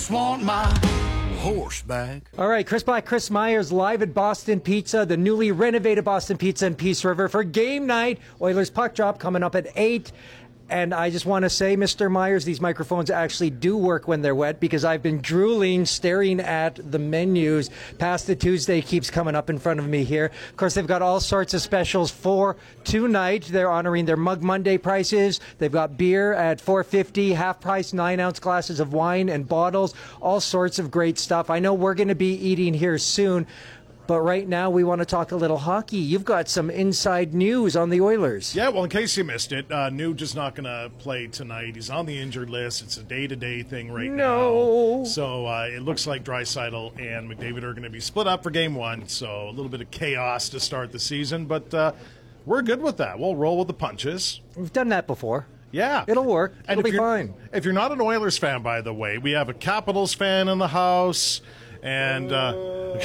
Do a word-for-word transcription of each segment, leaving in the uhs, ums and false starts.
just want my horse back. All right, Chris Black, Chris Myers live at Boston Pizza, the newly renovated Boston Pizza in Peace River for game night. Oilers puck drop coming up at eight. And I just want to say, Mister Myers, these microphones actually do work when they're wet because I've been drooling, staring at the menus. Past the Tuesday keeps coming up in front of me here. Of course, they've got all sorts of specials for tonight. They're honoring their Mug Monday prices. They've got beer at four fifty, half price, nine ounce glasses of wine and bottles, all sorts of great stuff. I know we're going to be eating here soon. But right now, we want to talk a little hockey. You've got some inside news on the Oilers. Yeah, well, in case you missed it, uh, Nuge is not going to play tonight. He's on the injured list. It's a day-to-day thing right no. now. So uh, it looks like Draisaitl and McDavid are going to be split up for game one. So a little bit of chaos to start the season. But uh, we're good with that. We'll roll with the punches. We've done that before. Yeah. It'll work. And It'll if be fine. If you're not an Oilers fan, by the way, we have a Capitals fan in the house. And uh,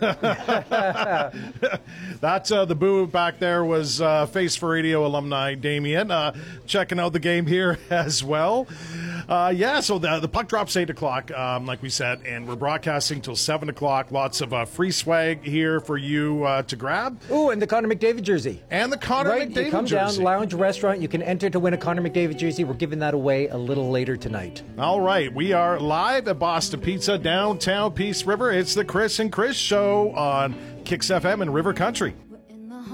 that's uh, the boo back there was uh, Face for Radio alumni Damien uh, checking out the game here as well. Uh, yeah, so the, the puck drops eight o'clock, um, like we said, and we're broadcasting till seven o'clock. Lots of uh, free swag here for you uh, to grab. Ooh, and the Connor McDavid jersey. And the Connor right, McDavid you come jersey. down, lounge, restaurant, you can enter to win a Connor McDavid jersey. We're giving that away a little later tonight. All right, we are live at Boston Pizza, downtown Peace River. It's the Chris and Chris Show on Kicks F M in River Country.